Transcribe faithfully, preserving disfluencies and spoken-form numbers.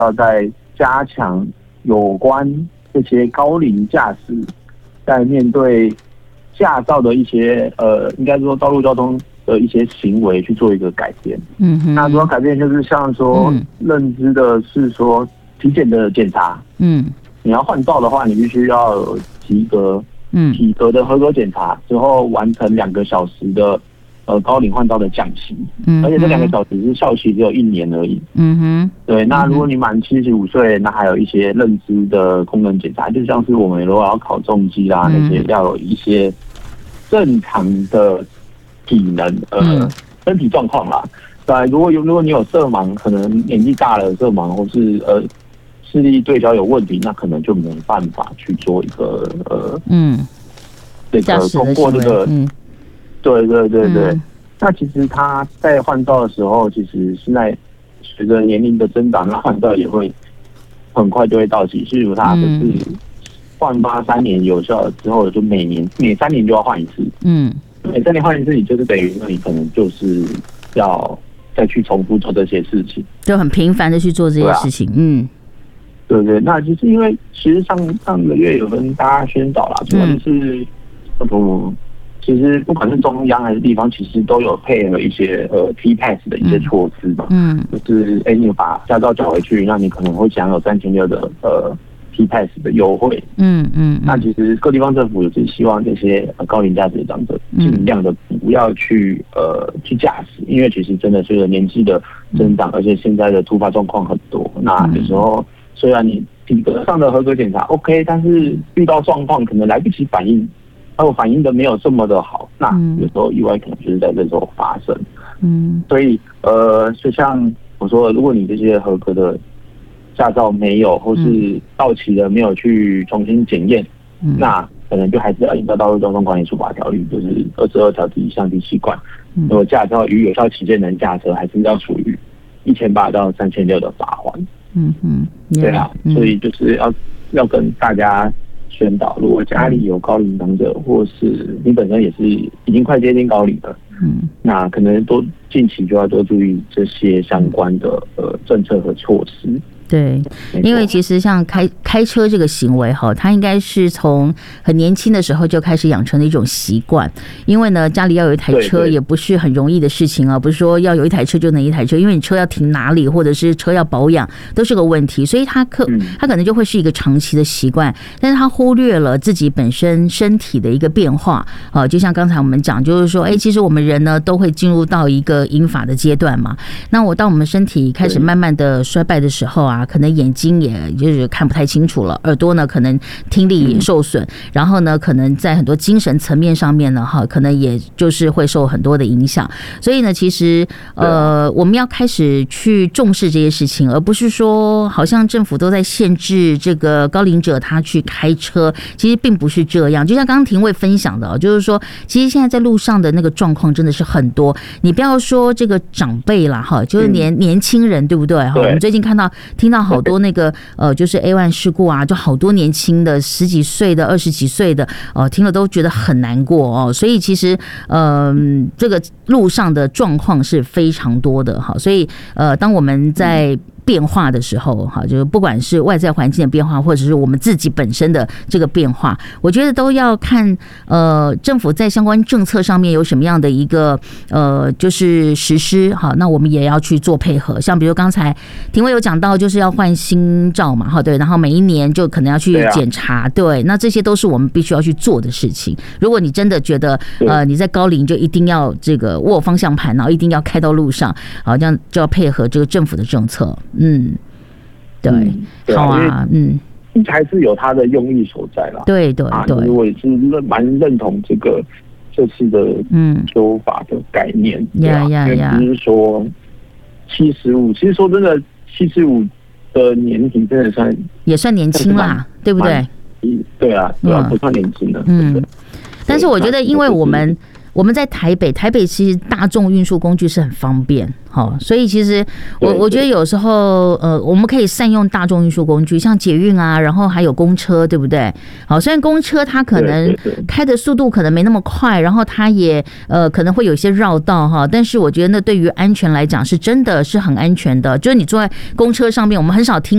要在加强有关这些高龄驾驶在面对驾照的一些呃，应该说道路交通的一些行为去做一个改变。 嗯哼， 那主要改变就是像说、嗯、认知的是说体检的检查，嗯，你要换照的话，你必须要有及格，嗯，体格的合格检查之后完成两个小时的呃高龄换照的讲习，嗯，而且这两个小时是效期只有一年而已。嗯哼，对。那如果你满七十五岁，那还有一些认知的功能检查，就像是我们如果要考重机啦、嗯、那些，要有一些正常的体能，呃，嗯、身体状况啦。对，如果有如果你有色盲，可能年纪大了色盲，或是呃视力对焦有问题，那可能就没办法去做一个呃嗯这个通过这个。嗯对对对对、嗯，那其实他在换照的时候，其实现在随着年龄的增长，那换照也会很快就会到期。例如他就是换发三年有效之后，就每年每三年就要换一次。嗯，每三年换一次，你就是等于你可能就是要再去重复做这些事情， 就很频繁的去做这些事情。啊、嗯， 对对，那就是因为其实上上个月有跟大家宣导啦，主要就是嗯。其实不管是中央还是地方，其实都有配合一些呃 T Pass 的一些措施嘛。嗯，就是哎、欸，你把驾照缴回去，那你可能会享有三千六的呃 T Pass 的优惠。嗯嗯。那其实各地方政府也是希望这些高龄驾驶的长者尽量的不要去呃去驾驶，因为其实真的随着年纪的增长，而且现在的突发状况很多。那有时候虽然你体格上的合格检查 OK， 但是遇到状况可能来不及反应。然后反应的没有这么的好，那有时候意外可能就是在这时候发生。嗯，所以呃，就像我说的，如果你这些合格的驾照没有，或是到期了没有去重新检验，嗯、那可能就还是要依照道路交通管理处罚条例，就是二十二条第一项第七款，如果驾照于有效期间能驾车，还是要处于一千八到三千六的罚款。嗯嗯，对啊，所以就是要要跟大家宣导，如果家里有高龄长者，或是你本身也是已经快接近高龄了，嗯，那可能多近期就要多注意这些相关的呃政策和措施。 对，因为其实像开开车这个行为哈，它应该是从很年轻的时候就开始养成的一种习惯。因为呢，家里要有一台车也不是很容易的事情啊，不是说要有一台车就能一台车，因为你车要停哪里，或者是车要保养，都是个问题。所以他可他可能就会是一个长期的习惯，但是他忽略了自己本身身体的一个变化啊。就像刚才我们讲，就是说，哎，其实我们人呢都会进入到一个银发的阶段嘛。那我当我们身体开始慢慢的衰败的时候啊。可能眼睛也就是看不太清楚了，耳朵呢可能听力也受损，然后呢可能在很多精神层面上面呢哈，可能也就是会受很多的影响。所以呢，其实呃我们要开始去重视这些事情，而不是说好像政府都在限制这个高龄者他去开车，其实并不是这样。就像刚刚廷尉分享的，就是说其实现在在路上的那个状况真的是很多，你不要说这个长辈啦哈，就是年年轻人对不对哈？我们最近看到听。到好多那个呃，就是 A 一 事故啊，就好多年轻的十几岁的、二十几岁的，呃，听了都觉得很难过哦。所以其实呃，这个路上的状况是非常多的哈。所以呃，当我们在变化的时候，哈，就是不管是外在环境的变化，或者是我们自己本身的这个变化，我觉得都要看呃政府在相关政策上面有什么样的一个呃就是实施哈，那我们也要去做配合。像比如刚才廷尉有讲到，就是要换新照嘛，哈，对，然后每一年就可能要去检查，对，对，那这些都是我们必须要去做的事情。如果你真的觉得呃你在高龄就一定要这个握方向盘，然后一定要开到路上，好，这样就要配合这个政府的政策。嗯，对，嗯对啊、好啊，嗯， 还是有他的用意所在啦。 对对对， 啊、我也是蛮认同这个这次的嗯修法的概念，嗯、对吧、啊？因为不是说七十五，其实说真的，七十五的年龄真的算也算年轻啦，对不对？ 对啊，对啊，不算年轻的。 嗯，但是我觉得，因为我们。 我们在台北，台北其实大众运输工具是很方便，好，所以其实我我觉得有时候呃，我们可以善用大众运输工具，像捷运啊，然后还有公车，对不对？好，虽然公车它可能开的速度可能没那么快，然后它也呃可能会有一些绕道哈，但是我觉得那对于安全来讲是真的是很安全的，就是你坐在公车上面，我们很少听